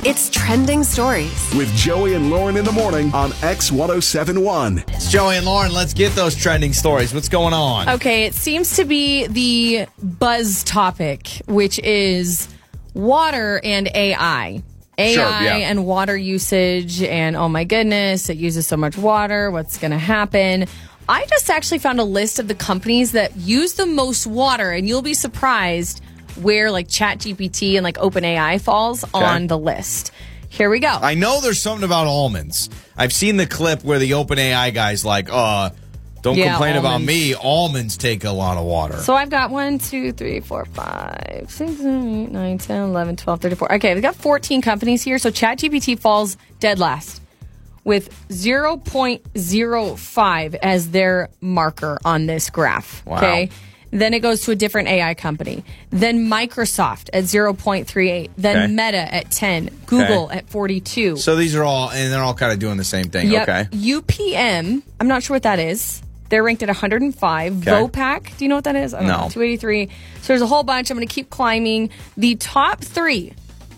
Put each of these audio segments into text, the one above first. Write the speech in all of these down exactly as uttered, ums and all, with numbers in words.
It's Trending Stories with Joey and Lauren in the morning on X ten seventy-one. It's Joey and Lauren. Let's get those trending stories. What's going on? Okay, it seems to be the buzz topic, which is water and A I. A I Sure, yeah. and water usage, and oh my goodness, it uses so much water. What's going to happen? I just actually found a list of the companies that use the most water, and you'll be surprised where like ChatGPT and like OpenAI falls Okay. on the list. Here we go. I know there's something about almonds. I've seen the clip where the OpenAI guy's like, uh, don't Yeah, complain about almonds. me. Almonds take a lot of water. So I've got one, two, three, four, five, six, seven, eight, nine, ten, eleven, twelve, thirteen, fourteen. Okay, we've got fourteen companies here. So ChatGPT falls dead last with zero point zero five as their marker on this graph. Wow. Okay. Then it goes to a different A I company. Then Microsoft at zero point three eight. Then Okay. Meta at ten. Google Okay. at forty-two. So these are all, and they're all kind of doing the same thing. Yep. Okay. U P M, I'm not sure what that is. They're ranked at one hundred five. Okay. Vopak, do you know what that is? I don't No. know. two eighty-three. So there's a whole bunch. I'm going to keep climbing. The top three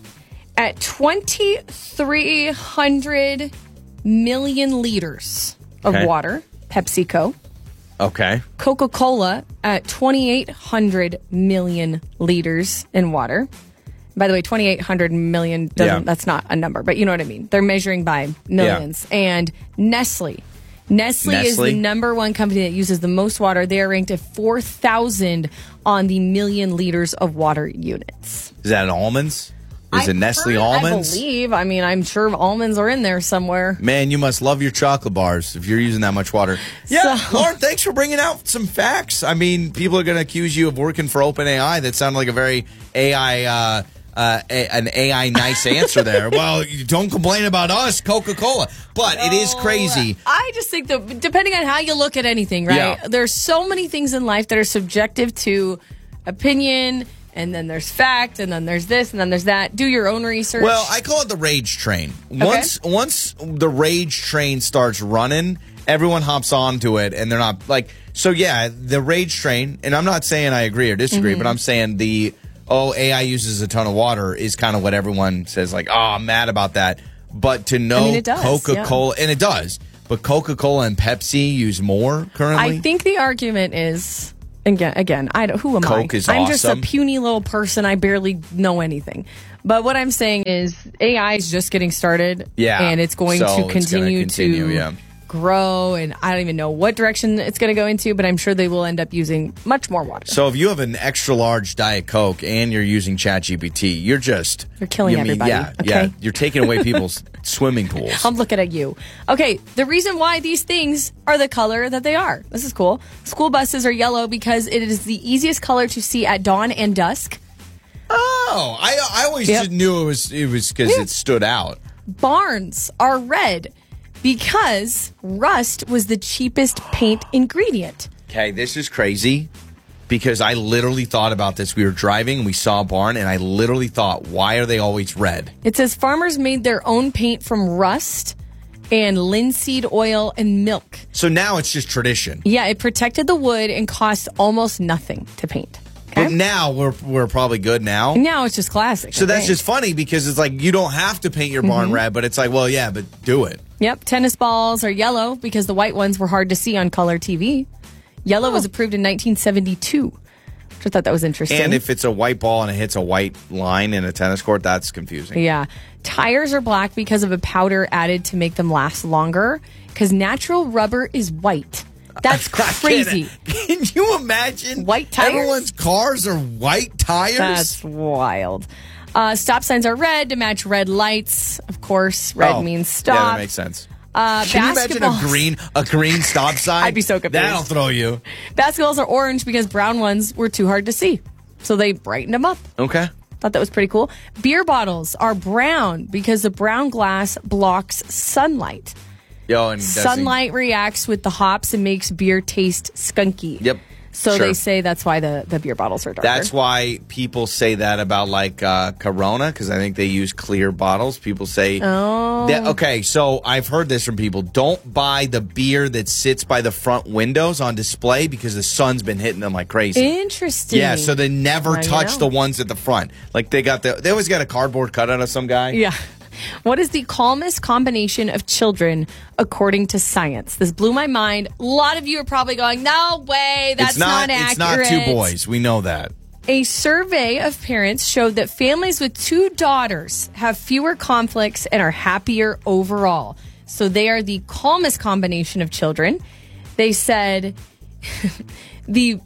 at twenty-three hundred million liters of Okay. water. PepsiCo. Okay. Coca-Cola at twenty-eight hundred million liters in water. By the way, twenty-eight hundred million, doesn't, Yeah. that's not a number, but you know what I mean. They're measuring by millions. And Nestle. Nestle. is Nestle? the number one company that uses the most water. They are ranked at four thousand on the million liters of water units. Is that almonds? Is it I've Nestle heard- almonds? I believe. I mean, I'm sure almonds are in there somewhere. Man, you must love your chocolate bars if you're using that much water. Yeah, So- Lauren, thanks for bringing out some facts. I mean, people are going to accuse you of working for OpenAI. That sounded like a very A I, uh, uh, a, an A I nice answer there. Well, you don't complain about us, Coca-Cola. But it is crazy. I just think that depending on how you look at anything, right? Yeah. There's so many things in life that are subjective to opinion, and then there's fact, and then there's this, and then there's that. Do your own research. Well, I call it the rage train. Once once the rage train starts running, everyone hops onto it, and they're not like so. Yeah, the rage train, and I'm not saying I agree or disagree, Mm-hmm. but I'm saying the oh A I uses a ton of water is kind of what everyone says. Like, oh, I'm mad about that. But to know I mean, it does, Coca-Cola, and it does, but Coca-Cola and Pepsi use more currently. I think the argument is again, again, I don't. Who am I? Coke is I'm just a awesome. puny little person. I barely know anything. But what I'm saying is, A I is just getting started. Yeah. and it's going So to it's gonna continue, continue, to yeah. grow, and I don't even know what direction it's going to go into. But I'm sure they will end up using much more water. So if you have an extra large Diet Coke and you're using ChatGPT, you're just You're killing you mean- everybody, Yeah, okay? yeah, you're taking away people's swimming pools. I'm looking at you. Okay, the reason why these things are the color that they are. This is cool. School buses are yellow because it is the easiest color to see at dawn and dusk. Oh, I I always Yep. just knew it was it was because Yeah. it stood out. Barns are red because rust was the cheapest paint ingredient. Okay, this is crazy because I literally thought about this. We were driving and we saw a barn, and I literally thought, why are they always red? It says farmers made their own paint from rust and linseed oil and milk. So now it's just tradition. Yeah, it protected the wood and cost almost nothing to paint. Okay? But now we're we're probably good now. Now it's just classic. So I that's think. just funny because it's like you don't have to paint your barn Mm-hmm. red, but it's like, well, yeah, but do it. Yep, tennis balls are yellow because the white ones were hard to see on color T V. Yellow was approved in nineteen seventy-two. Which I thought that was interesting. And if it's a white ball and it hits a white line in a tennis court, that's confusing. yeah, tires are black because of a powder added to make them last longer. Because natural rubber is white. That's crazy. Can you imagine? White tires? Everyone's cars are white tires. That's wild. Uh, stop signs are red to match red lights. Of course, red Oh, means stop. Yeah, that makes sense. Uh, Can you imagine a basketballs- green a green stop sign? I'd be so confused. That'll throw you. Basketballs are orange because brown ones were too hard to see. So they brightened them up. Okay. Thought that was pretty cool. Beer bottles are brown because the brown glass blocks sunlight. Yo, and doesn't- Sunlight reacts with the hops and makes beer taste skunky. Yep. So Sure. they say that's why the, the beer bottles are darker. That's why people say that about like uh, Corona, because I think they use clear bottles. People say, Oh. that- okay, so I've heard this from people. Don't buy the beer that sits by the front windows on display because the sun's been hitting them like crazy. Interesting. Yeah, so they never Now you touch know. the ones at the front. Like they got the, they always got a cardboard cutout of some guy. Yeah. What is the calmest combination of children according to science? This blew my mind. A lot of you are probably going, no way, that's it's not, not accurate. It's not two boys. We know that. A survey of parents showed that families with two daughters have fewer conflicts and are happier overall. So they are the calmest combination of children. They said the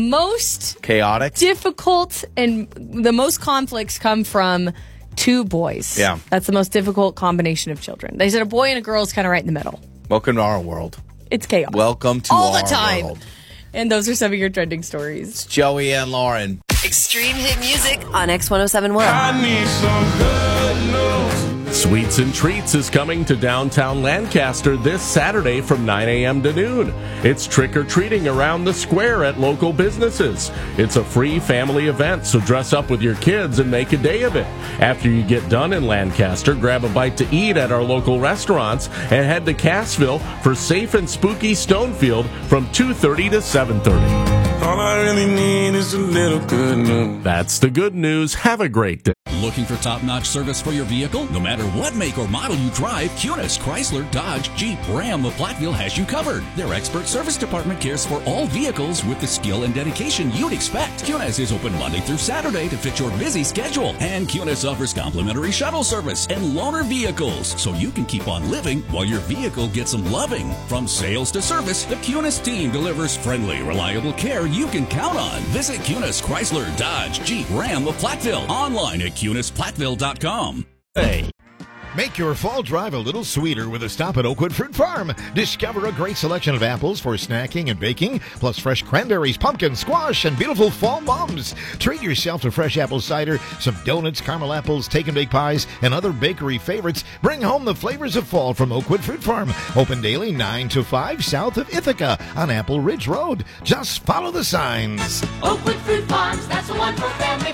most chaotic, difficult, and the most conflicts come from two boys. Yeah. That's the most difficult combination of children. They said a boy and a girl is kind of right in the middle. Welcome to our world. It's chaos. Welcome to all our the time. world. And those are some of your trending stories. It's Joey and Lauren. Extreme hit music on X one oh seven one. I need some good news. Sweets and Treats is coming to downtown Lancaster this Saturday from nine a.m. to noon. It's trick-or-treating around the square at local businesses. It's a free family event, so dress up with your kids and make a day of it. After you get done in Lancaster, grab a bite to eat at our local restaurants and head to Cassville for Safe and Spooky Stonefield from two thirty to seven thirty. All I really need is a little good news. That's the good news. Have a great day. Looking for top-notch service for your vehicle? No matter what make or model you drive, Cunis, Chrysler, Dodge, Jeep, Ram, of Platteville has you covered. Their expert service department cares for all vehicles with the skill and dedication you'd expect. Cunis is open Monday through Saturday to fit your busy schedule. And Cunis offers complimentary shuttle service and loaner vehicles, so you can keep on living while your vehicle gets some loving. From sales to service, the Cunis team delivers friendly, reliable care you can count on. Visit Cunis, Chrysler, Dodge, Jeep, Ram of Platteville online at cunis platteville dot com. Hey. Make your fall drive a little sweeter with a stop at Oakwood Fruit Farm. Discover a great selection of apples for snacking and baking, plus fresh cranberries, pumpkin, squash, and beautiful fall mums. Treat yourself to fresh apple cider, some donuts, caramel apples, take and bake pies, and other bakery favorites. Bring home the flavors of fall from Oakwood Fruit Farm. Open daily nine to five south of Ithaca on Apple Ridge Road. Just follow the signs. Oakwood Fruit Farms, that's the one for family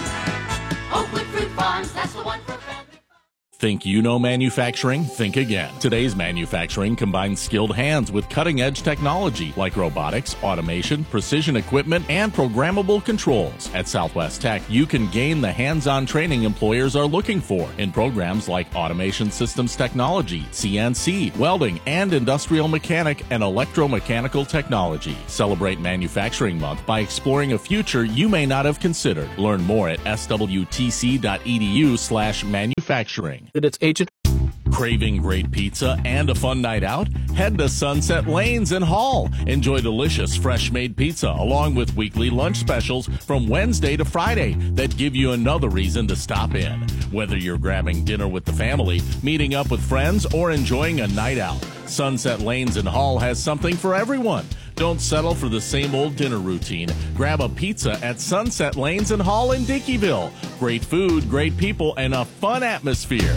fun. Oakwood Fruit Farms, that's the one for family fun. Think you know manufacturing? Think again. Today's manufacturing combines skilled hands with cutting-edge technology like robotics, automation, precision equipment, and programmable controls. At Southwest Tech, you can gain the hands-on training employers are looking for in programs like automation systems technology, C N C, welding, and industrial mechanic and electromechanical technology. Celebrate Manufacturing Month by exploring a future you may not have considered. Learn more at s w t c dot e d u slash manufacturing. That its agent. Craving great pizza and a fun night out? Head to Sunset Lanes in Hall. Enjoy delicious fresh-made pizza along with weekly lunch specials from Wednesday to Friday that give you another reason to stop in. Whether you're grabbing dinner with the family, meeting up with friends, or enjoying a night out, Sunset Lanes in Hall has something for everyone. Don't settle for the same old dinner routine. Grab a pizza at Sunset Lanes and Hall in Dickeyville. Great food, great people, and a fun atmosphere.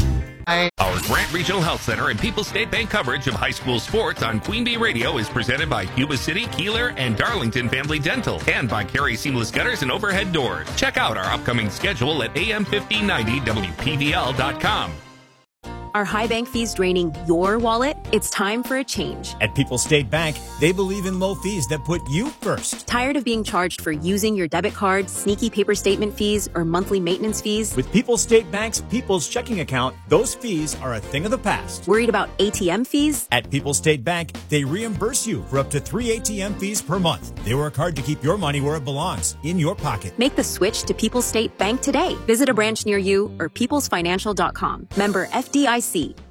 Our Grant Regional Health Center and People's State Bank coverage of high school sports on Queen Bee Radio is presented by Yuba City, Keeler, and Darlington Family Dental, and by Carey Seamless Gutters and Overhead Doors. Check out our upcoming schedule at A M fifteen ninety W P V L dot com. Are high bank fees draining your wallet? It's time for a change. At People's State Bank, they believe in low fees that put you first. Tired of being charged for using your debit card, sneaky paper statement fees, or monthly maintenance fees? With People's State Bank's People's Checking Account, those fees are a thing of the past. Worried about A T M fees? At People's State Bank, they reimburse you for up to three A T M fees per month. They work hard to keep your money where it belongs, in your pocket. Make the switch to People's State Bank today. Visit a branch near you or peoples financial dot com. Member F D I C.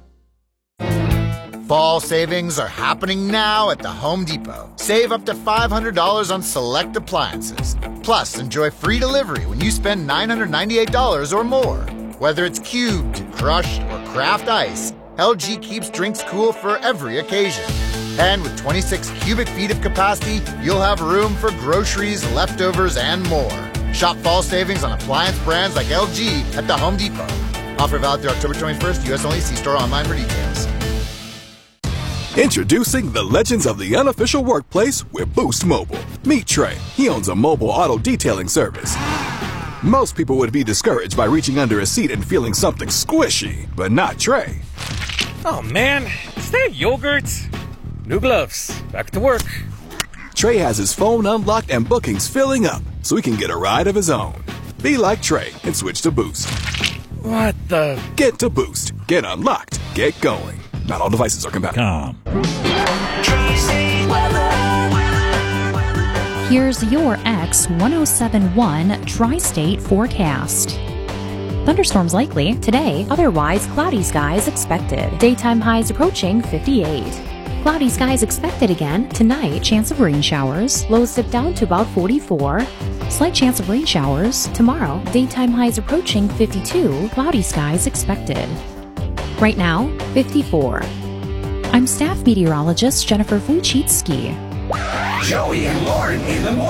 Fall savings are happening now at the Home Depot. Save up to five hundred dollars on select appliances. Plus, enjoy free delivery when you spend nine hundred ninety-eight dollars or more. Whether it's cubed, crushed, or craft ice, L G keeps drinks cool for every occasion. And with twenty-six cubic feet of capacity, you'll have room for groceries, leftovers, and more. Shop fall savings on appliance brands like L G at the Home Depot. Offer valid through October twenty-first, U S only. See store online for details. Introducing the legends of the unofficial workplace with Boost Mobile. Meet Trey. He owns a mobile auto detailing service. Most people would be discouraged by reaching under a seat and feeling something squishy, but not Trey. Oh man, is that yogurt? New gloves. Back to work. Trey has his phone unlocked and bookings filling up, so he can get a ride of his own. Be like Trey and switch to Boost. What the? Get to Boost. Get unlocked. Get going. Not all devices are compatible. Here's your X one oh seven one Tri-State forecast. Thunderstorms likely today, otherwise cloudy skies expected. Daytime highs approaching fifty-eight. Cloudy skies expected again tonight, chance of rain showers. Lows dip down to about forty-four. Slight chance of rain showers. Tomorrow, daytime highs approaching fifty-two. Cloudy skies expected. Right now, fifty-four. I'm staff meteorologist Jennifer Wojcicki. Joey and Lauren in the morning.